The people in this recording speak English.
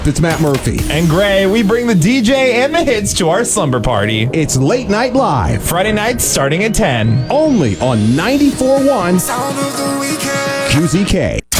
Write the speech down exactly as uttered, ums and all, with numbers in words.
It's Matt Murphy. And Gray, we bring the D J and the hits to our slumber party. It's Late Night Live. Friday nights starting at ten. Only on ninety-four point one Q Z K.